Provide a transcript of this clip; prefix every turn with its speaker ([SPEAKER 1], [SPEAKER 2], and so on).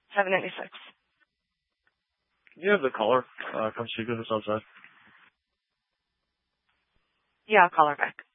[SPEAKER 1] 796.
[SPEAKER 2] You have the caller. Come speak with us outside.
[SPEAKER 1] Yeah, I'll call her back.